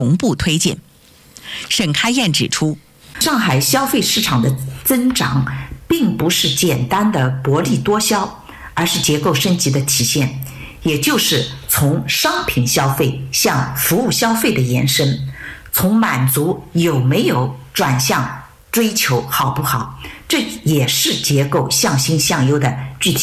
同步推进。沈开燕指出， 上海消费市场的增长并不是简单的薄利多销，而是结构升级的体现，也就是从商品消费向服务消费的延伸，从满足有没有转向追求好不好，这也是结构向新向优的具体